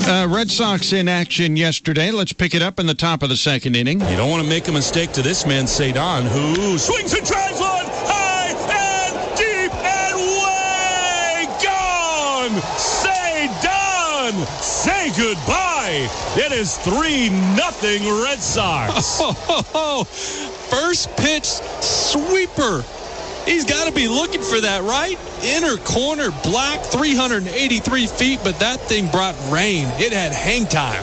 Red Sox in action yesterday. Let's pick it up in the top of the second inning. You don't want to make a mistake to this man, Cedon, who swings and drives one high and deep and way gone. Cedon, say goodbye. It is 3-0 Red Sox. First pitch sweeper. He's got to be looking for that, right? Inner corner, black, 383 feet, but that thing brought rain. It had hang time.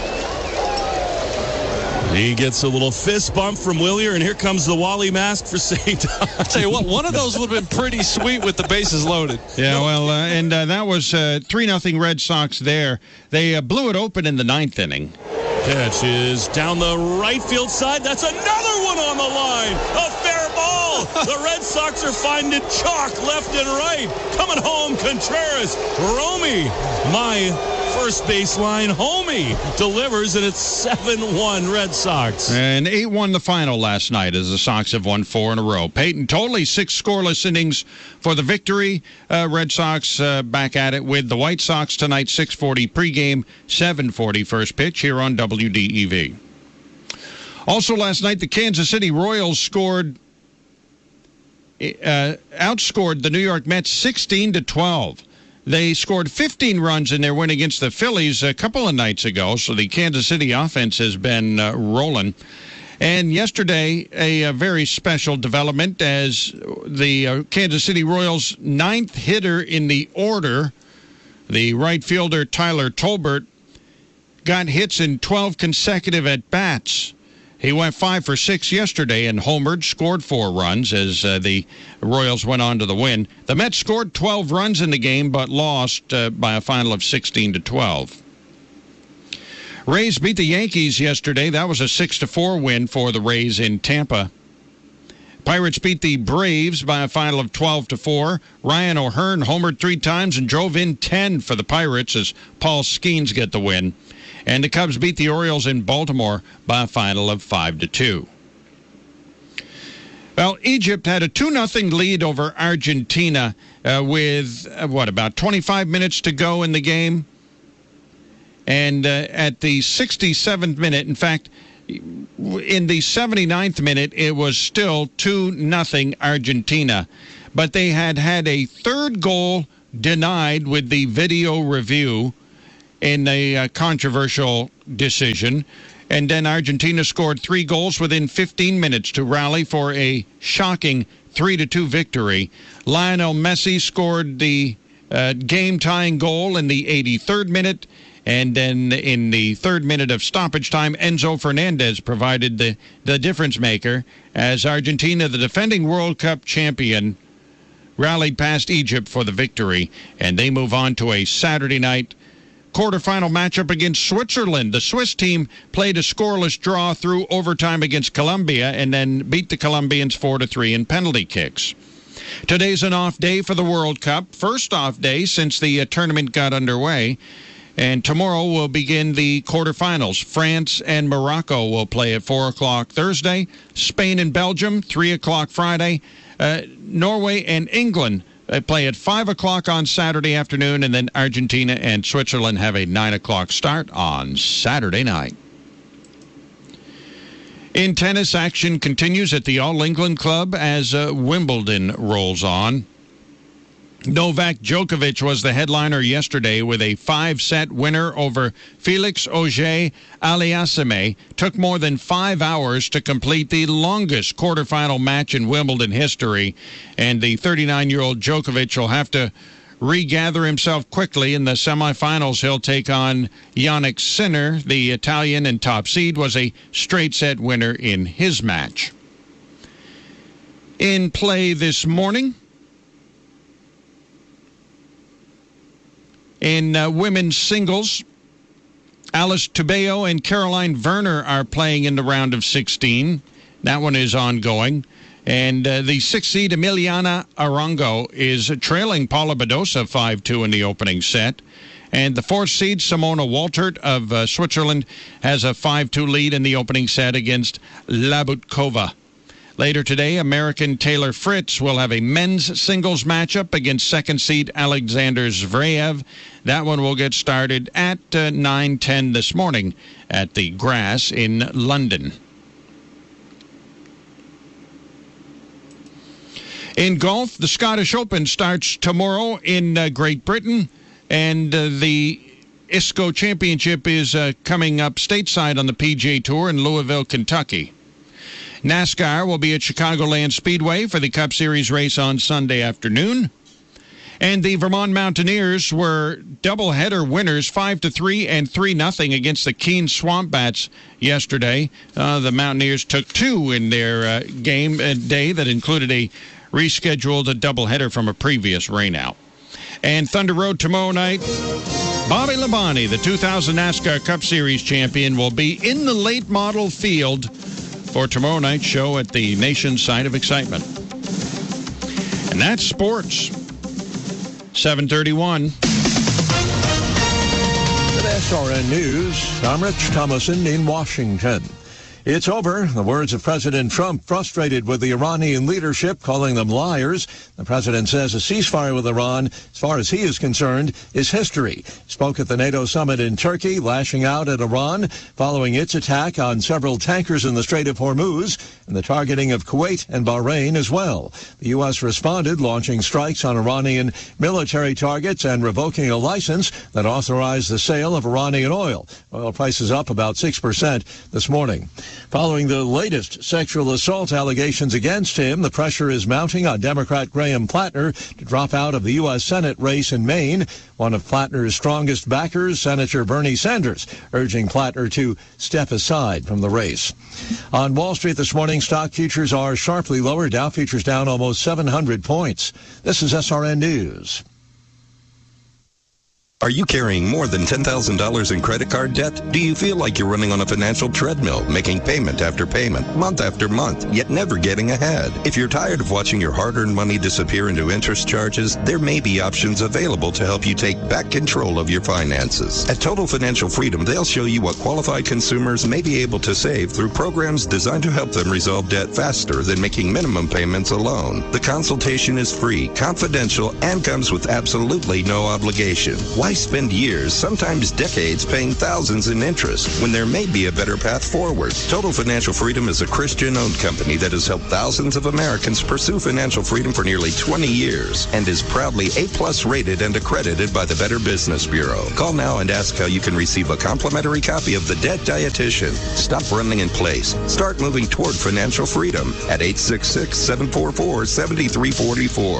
He gets a little fist bump from Willier, and here comes the Wally mask for Cedon. I'll tell you what, one of those would have been pretty sweet with the bases loaded. Yeah, well, and that was 3-0 Red Sox there. They blew it open in the ninth inning. Pitch is down the right field side. That's another one on the line. A fair ball. The Red Sox are finding chalk left and right. Coming home, Contreras. Romy, my first baseline homie, delivers, and it's 7-1 Red Sox. And 8-1 the final last night as the Sox have won 4 in a row. Peyton, totally 6 scoreless innings for the victory. Red Sox back at it with the White Sox tonight, 6:40 pregame, 7:40 first pitch here on WDEV. Also last night, the Kansas City Royals outscored the New York Mets 16-12. They scored 15 runs in their win against the Phillies a couple of nights ago, so the Kansas City offense has been rolling. And yesterday, a very special development as the Kansas City Royals' ninth hitter in the order, the right fielder Tyler Tolbert, got hits in 12 consecutive at-bats. He went 5 for 6 yesterday and homered, scored 4 runs as the Royals went on to the win. The Mets scored 12 runs in the game but lost by a final of 16-12. Rays beat the Yankees yesterday. That was a 6-4 win for the Rays in Tampa. Pirates beat the Braves by a final of 12-4. Ryan O'Hearn homered 3 times and drove in 10 for the Pirates as Paul Skeens get the win. And the Cubs beat the Orioles in Baltimore by a final of 5-2. Well, Egypt had a 2-0 lead over Argentina with, about 25 minutes to go in the game. And at the 67th minute, in fact, in the 79th minute, it was still 2-0 Argentina. But they had a third goal denied with the video review in a controversial decision. And then Argentina scored 3 goals within 15 minutes to rally for a shocking 3-2 victory. Lionel Messi scored the game-tying goal in the 83rd minute. And then in the 3rd minute of stoppage time, Enzo Fernandez provided the difference maker as Argentina, the defending World Cup champion, rallied past Egypt for the victory. And they move on to a Saturday night quarterfinal matchup against Switzerland. The Swiss team played a scoreless draw through overtime against Colombia and then beat the Colombians 4-3 in penalty kicks. Today's an off day for the World Cup, first off day since the tournament got underway. And tomorrow will begin the quarterfinals. France and Morocco will play at 4 o'clock Thursday. Spain and Belgium, 3 o'clock Friday. Norway and England play at 5 o'clock on Saturday afternoon, and then Argentina and Switzerland have a 9 o'clock start on Saturday night. In tennis, action continues at the All England Club as Wimbledon rolls on. Novak Djokovic was the headliner yesterday with a 5-set winner over Felix Auger-Aliassime. Took more than 5 hours to complete the longest quarterfinal match in Wimbledon history. And the 39-year-old Djokovic will have to regather himself quickly. In the semifinals, he'll take on Jannik Sinner. The Italian and top seed was a straight-set winner in his match. In play this morning, in women's singles, Alice Tubeo and Caroline Werner are playing in the round of 16. That one is ongoing. And the 6th seed Emiliana Arango is trailing Paula Badosa 5-2 in the opening set. And the 4th seed Simona Waltert of Switzerland has a 5-2 lead in the opening set against Labutkova. Later today, American Taylor Fritz will have a men's singles matchup against second seed Alexander Zverev. That one will get started at 9:10 this morning at the Grass in London. In golf, the Scottish Open starts tomorrow in Great Britain, and the ISCO Championship is coming up stateside on the PGA Tour in Louisville, Kentucky. NASCAR will be at Chicagoland Speedway for the Cup Series race on Sunday afternoon. And the Vermont Mountaineers were doubleheader winners, 5-3 and 3-0 against the Keene Swamp Bats yesterday. The Mountaineers took two in their game day that included a rescheduled doubleheader from a previous rainout. And Thunder Road tomorrow night, Bobby Labonte, the 2000 NASCAR Cup Series champion, will be in the late model field for tomorrow night's show at the nation's site of excitement. And that's sports. 7:31. At SRN News, I'm Rich Thomason in Washington. It's over. The words of President Trump, frustrated with the Iranian leadership, calling them liars. The president says a ceasefire with Iran, as far as he is concerned, is history. Spoke at the NATO summit in Turkey, lashing out at Iran following its attack on several tankers in the Strait of Hormuz and the targeting of Kuwait and Bahrain as well. The U.S. responded, launching strikes on Iranian military targets and revoking a license that authorized the sale of Iranian oil. Oil prices up about 6% this morning. Following the latest sexual assault allegations against him, the pressure is mounting on Democrat Graham Plattner to drop out of the U.S. Senate race in Maine. One of Plattner's strongest backers, Senator Bernie Sanders, urging Plattner to step aside from the race. On Wall Street this morning, stock futures are sharply lower. Dow futures down almost 700 points. This is SRN News. Are you carrying more than $10,000 in credit card debt? Do you feel like you're running on a financial treadmill, making payment after payment, month after month, yet never getting ahead? If you're tired of watching your hard-earned money disappear into interest charges, there may be options available to help you take back control of your finances. At Total Financial Freedom, they'll show you what qualified consumers may be able to save through programs designed to help them resolve debt faster than making minimum payments alone. The consultation is free, confidential, and comes with absolutely no obligation. Why spend years, sometimes decades, paying thousands in interest when there may be a better path forward? Total Financial Freedom is a Christian-owned company that has helped thousands of Americans pursue financial freedom for nearly 20 years and is proudly A+ rated and accredited by the Better Business Bureau. Call now and ask how you can receive a complimentary copy of The Debt Dietitian. Stop running in place. Start moving toward financial freedom at 866-744-7344.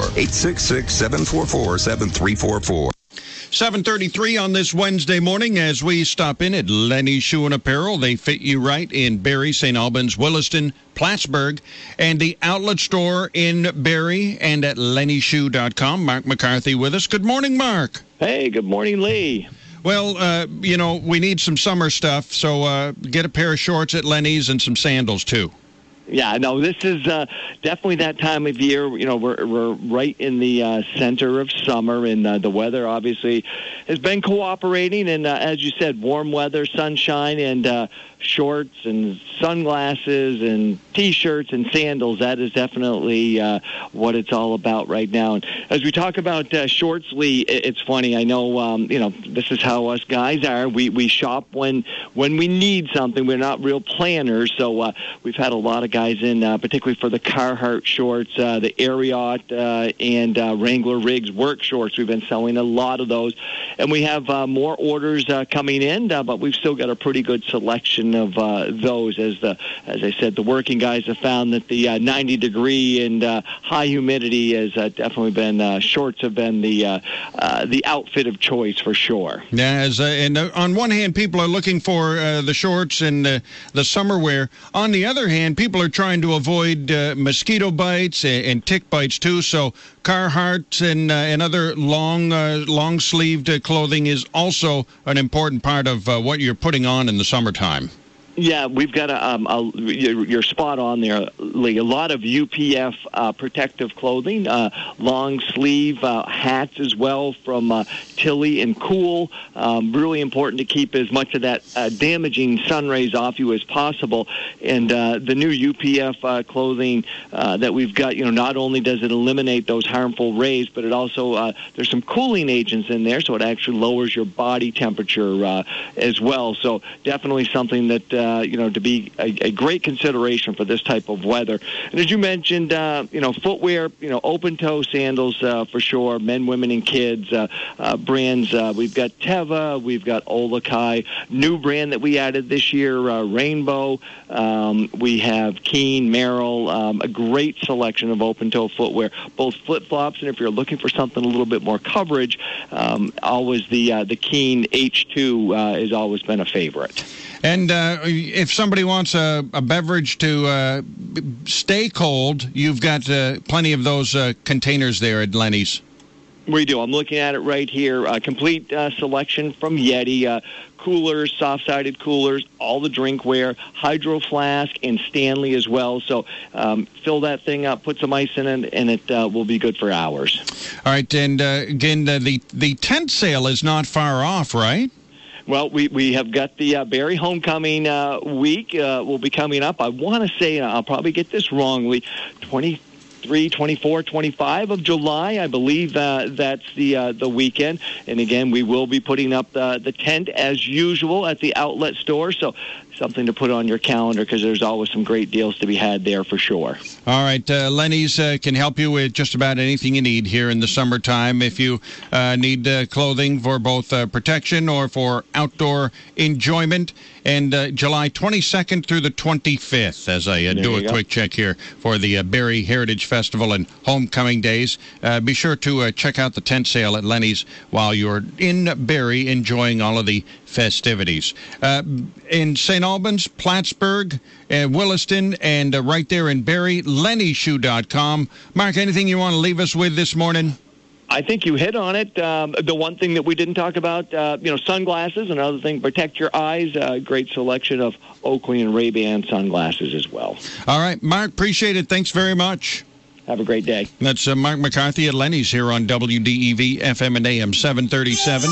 866-744-7344. 7:33 on this Wednesday morning as we stop in at Lenny's Shoe and Apparel. They fit you right in Barrie, St. Albans, Williston, Plattsburgh, and the outlet store in Barrie and at lennyshoe.com. Mark McCarthy with us. Good morning, Mark. Hey, good morning, Lee. Well, we need some summer stuff, so get a pair of shorts at Lenny's and some sandals, too. Yeah, no, this is definitely that time of year. You know, we're right in the center of summer, and the weather obviously has been cooperating. And as you said, warm weather, sunshine, and shorts and sunglasses and T-shirts and sandals. That is definitely what it's all about right now. And as we talk about shorts, Lee, it's funny. I know, this is how us guys are. We shop when we need something. We're not real planners, so we've had a lot of guys in, particularly for the Carhartt shorts, the Ariat and Wrangler Riggs work shorts. We've been selling a lot of those, and we have more orders coming in, but we've still got a pretty good selection of those. As I said, the working guys have found that the 90-degree and high humidity has definitely been shorts have been the outfit of choice for sure. Yeah, and on one hand, people are looking for the shorts and the summer wear. On the other hand, people are trying to avoid mosquito bites and tick bites too. So Carhartt and other long-sleeved clothing is also an important part of what you're putting on in the summertime. Yeah, we've got you're spot on there, Lee. A lot of UPF protective clothing, long sleeve hats as well from Tilly and Cool. Really important to keep as much of that damaging sun rays off you as possible. And the new UPF clothing that we've got, not only does it eliminate those harmful rays, but it also there's some cooling agents in there, so it actually lowers your body temperature as well. So definitely something that to be a great consideration for this type of weather. And as you mentioned, footwear, open-toe sandals for sure, men, women, and kids, brands. We've got Teva, we've got Olakai, new brand that we added this year, Rainbow. We have Keen, Merrill, a great selection of open-toe footwear, both flip-flops, and if you're looking for something a little bit more coverage, always the Keen H2 has always been a favorite. And if somebody wants a beverage to stay cold, you've got plenty of those containers there at Lenny's. We do. I'm looking at it right here. Complete selection from Yeti. Coolers, soft-sided coolers, all the drinkware, Hydro Flask, and Stanley as well. So fill that thing up, put some ice in it, and it will be good for hours. All right. And again, the tent sale is not far off, right? Well, we have got the Barrie Homecoming week will be coming up. I want to say, I'll probably get this wrong, 23, 24, 25 of July, I believe that's the weekend. And again, we will be putting up the tent as usual at the outlet store. So something to put on your calendar because there's always some great deals to be had there for sure. All right. Lenny's can help you with just about anything you need here in the summertime. If you need clothing for both protection or for outdoor enjoyment. And July 22nd through the 25th, as I do a quick check here for the Barrie Heritage Festival and Homecoming Days. Be sure to check out the tent sale at Lenny's while you're in Barrie enjoying all of the festivities. In St. Albans, Plattsburgh, Williston, and right there in Barrie, LennyShoe.com. Mark, anything you want to leave us with this morning? I think you hit on it. The one thing that we didn't talk about, sunglasses. Another thing, protect your eyes. Great selection of Oakley and Ray-Ban sunglasses as well. All right, Mark, appreciate it. Thanks very much. Have a great day. That's Mark McCarthy at Lenny's here on WDEV FM and AM 737.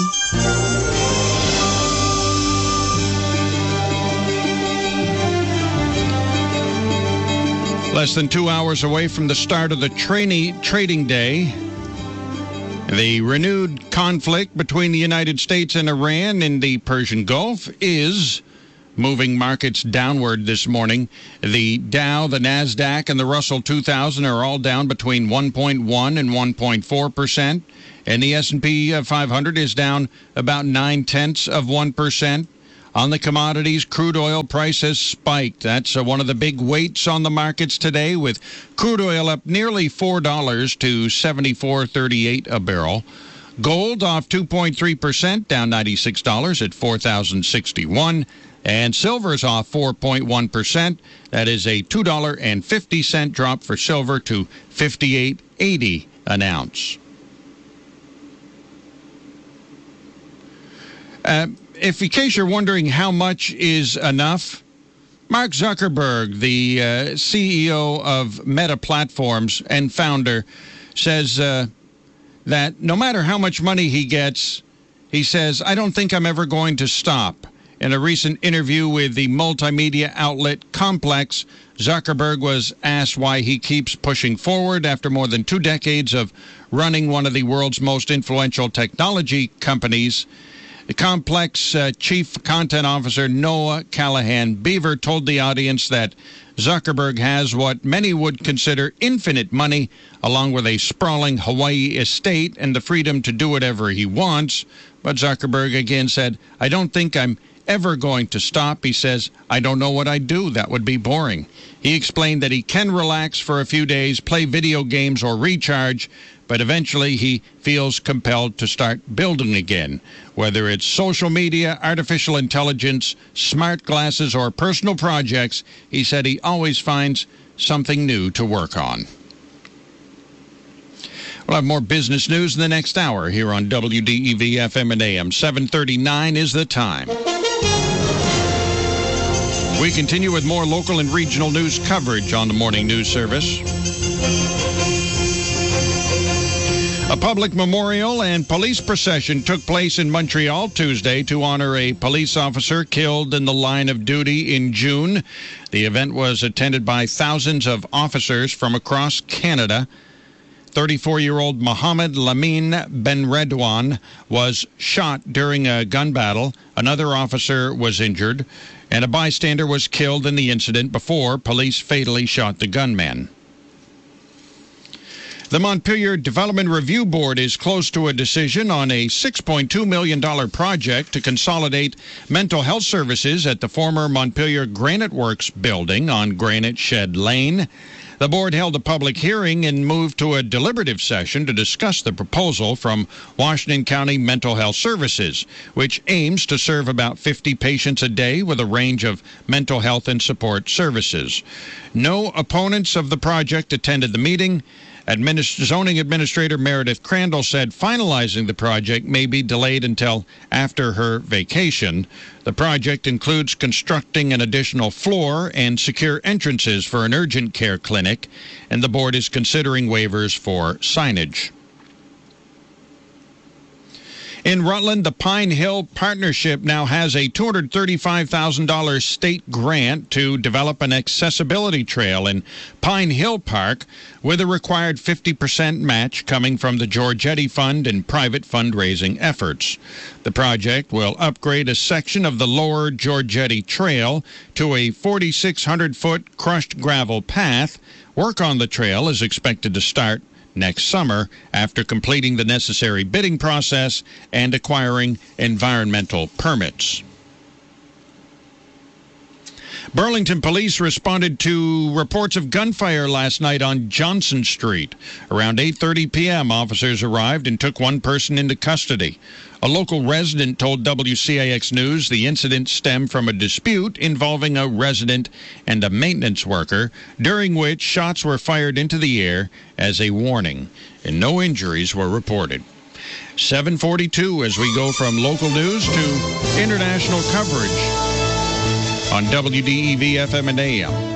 Less than 2 hours away from the start of the trading day. The renewed conflict between the United States and Iran in the Persian Gulf is moving markets downward this morning. The Dow, the NASDAQ, and the Russell 2000 are all down between 1.1 and 1.4%, and the S&P 500 is down about 0.9%. On the commodities, crude oil price has spiked. That's one of the big weights on the markets today, with crude oil up nearly $4 to $74.38 a barrel. Gold off 2.3%, down $96 at $4,061. And silver's off 4.1%. That is a $2.50 drop for silver to $58.80 an ounce. If in case you're wondering how much is enough, Mark Zuckerberg, the CEO of Meta Platforms and founder, says that no matter how much money he gets, he says, I don't think I'm ever going to stop. In a recent interview with the multimedia outlet Complex, Zuckerberg was asked why he keeps pushing forward after more than 2 decades of running one of the world's most influential technology companies. The Complex Chief Content Officer Noah Callahan Beaver told the audience that Zuckerberg has what many would consider infinite money, along with a sprawling Hawaii estate and the freedom to do whatever he wants. But Zuckerberg again said, I don't think I'm ever going to stop. He says, I don't know what I'd do. That would be boring. He explained that he can relax for a few days, play video games, or recharge, but eventually he feels compelled to start building again. Whether it's social media, artificial intelligence, smart glasses, or personal projects, he said he always finds something new to work on. We'll have more business news in the next hour here on WDEV FM and AM. 7:39 is the time. We continue with more local and regional news coverage on the Morning News Service. A public memorial and police procession took place in Montreal Tuesday to honor a police officer killed in the line of duty in June. The event was attended by thousands of officers from across Canada. 34-year-old Mohammed Lamine Benredouane was shot during a gun battle. Another officer was injured, and a bystander was killed in the incident before police fatally shot the gunman. The Montpelier Development Review Board is close to a decision on a $6.2 million project to consolidate mental health services at the former Montpelier Granite Works building on Granite Shed Lane. The board held a public hearing and moved to a deliberative session to discuss the proposal from Washington County Mental Health Services, which aims to serve about 50 patients a day with a range of mental health and support services. No opponents of the project attended the meeting. Zoning Administrator Meredith Crandall said finalizing the project may be delayed until after her vacation. The project includes constructing an additional floor and secure entrances for an urgent care clinic, and the board is considering waivers for signage. In Rutland, the Pine Hill Partnership now has a $235,000 state grant to develop an accessibility trail in Pine Hill Park, with a required 50% match coming from the Giorgetti Fund and private fundraising efforts. The project will upgrade a section of the lower Giorgetti Trail to a 4,600-foot crushed gravel path. Work on the trail is expected to start next summer after completing the necessary bidding process and acquiring environmental permits. Burlington police responded to reports of gunfire last night on Johnson Street. Around 8:30 p.m., officers arrived and took one person into custody. A local resident told WCAX News the incident stemmed from a dispute involving a resident and a maintenance worker, during which shots were fired into the air as a warning, and no injuries were reported. 7:42 as we go from local news to international coverage on WDEV FM and AM.